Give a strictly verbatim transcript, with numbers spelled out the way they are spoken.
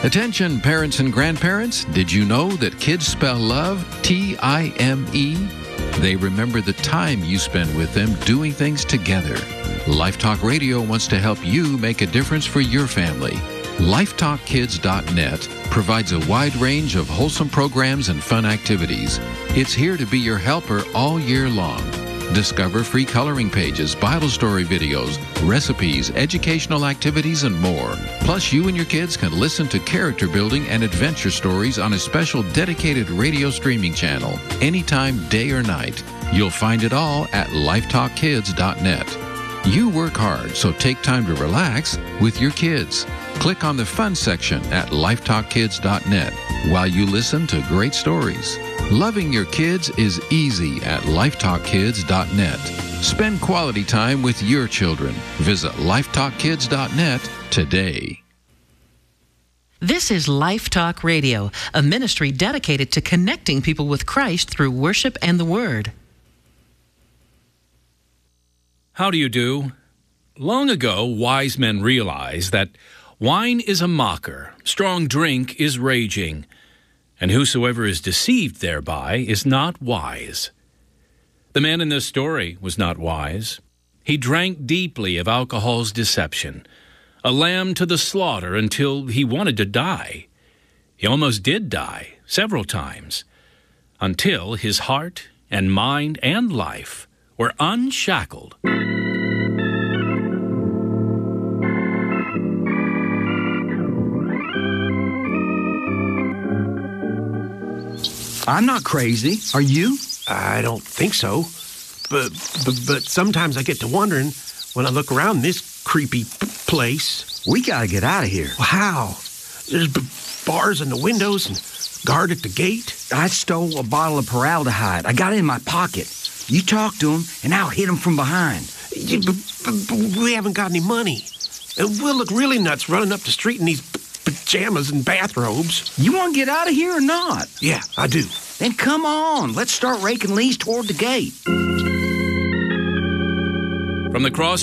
Attention parents and grandparents, did you know that kids spell love T I M E? They remember the time you spend with them doing things together. Life Talk Radio wants to help you make a difference for your family. life talk kids dot net provides a wide range of wholesome programs and fun activities. It's here to be your helper all year long. Discover free coloring pages, Bible story videos, recipes, educational activities, and more. Plus, you and your kids can listen to character building and adventure stories on a special dedicated radio streaming channel, anytime, day or night. You'll find it all at life talk kids dot net. You work hard, so take time to relax with your kids. Click on the fun section at life talk kids dot net while you listen to great stories. Loving your kids is easy at life talk kids dot net. Spend quality time with your children. Visit life talk kids dot net today. This is Life Talk Radio, a ministry dedicated to connecting people with Christ through worship and the Word. How do you do? Long ago, wise men realized that wine is a mocker, strong drink is raging, and whosoever is deceived thereby is not wise. The man in this story was not wise. He drank deeply of alcohol's deception, a lamb to the slaughter until he wanted to die. He almost did die several times, until his heart and mind and life were unshackled. I'm not crazy. Are you? I don't think so. But, but but sometimes I get to wondering when I look around this creepy p- place. We gotta get out of here. Well, how? There's b- bars in the windows and guard at the gate. I stole a bottle of Peraldehyde. I got it in my pocket. You talk to him, and I'll hit him from behind. Yeah, but, but, but we haven't got any money. And we'll look really nuts running up the street in these p- pajamas and bathrobes. You want to get out of here or not? Yeah, I do. Then come on. Let's start raking leaves toward the gate. From the cross